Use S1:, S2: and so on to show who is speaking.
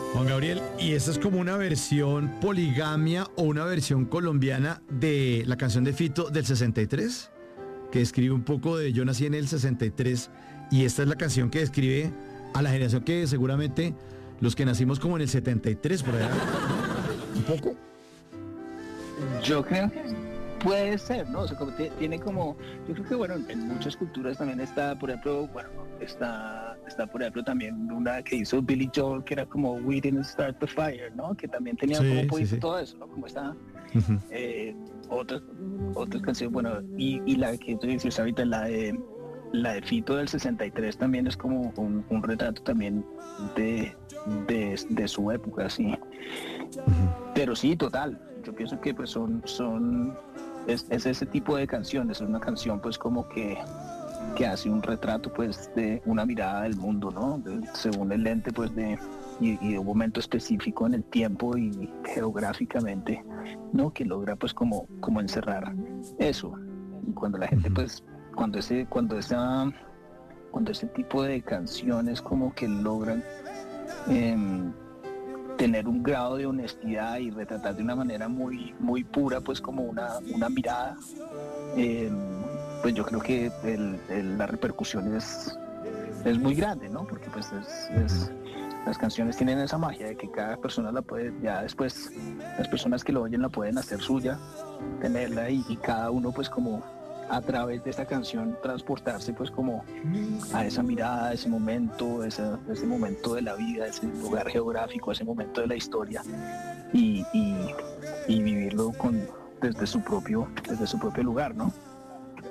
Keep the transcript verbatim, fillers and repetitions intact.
S1: Juan Gabriel, ¿y esta es como una versión poligamia o una versión colombiana de la canción de Fito del sesenta y tres? Que describe un poco de yo nací en el sesenta y tres y esta es la canción que describe a la generación que seguramente los que nacimos como en el setenta y tres por allá. Un poco.
S2: Yo creo que puede ser, ¿no? O sea, como te- tiene como, yo creo que bueno, en muchas culturas también está, por ejemplo, bueno, está, está por ejemplo también una que hizo Billy Joel, que era como We Didn't Start the Fire, ¿no? Que también tenía como un
S1: Sí, sí,
S2: poquito
S1: sí.
S2: todo eso, ¿no? Como está,
S1: Ujú.
S2: eh, otras, otras canciones, bueno, y, y la que tú dices ahorita, la de, la de Fito del sesenta y tres también es como un, un retrato también de, de, de su época, sí. Pero sí, total. Yo pienso que pues son, son, es, es ese tipo de canciones, es una canción pues como que, que hace un retrato pues de una mirada del mundo, ¿no? De- según el lente pues de, y, y de un momento específico en el tiempo y geográficamente, ¿no? Que logra pues como, como encerrar eso. Y cuando la gente
S1: Ujú.
S2: pues, cuando ese, cuando esa, cuando ese tipo de canciones como que logran em, tener un grado de honestidad y retratar de una manera muy, muy pura, pues como una, una mirada, eh, pues yo creo que el, el- la repercusión es, es muy grande, ¿no? Porque pues es,
S1: Ujú.
S2: es- las canciones tienen esa magia de que cada persona la puede, ya después, las personas que lo oyen la pueden hacer suya, tenerla y, y cada uno pues como a través de esta canción transportarse pues como a esa mirada, a ese momento, ese, ese momento de la vida, ese lugar geográfico, ese momento de la historia y, y, y vivirlo con, desde, su propio, desde su propio lugar, ¿no?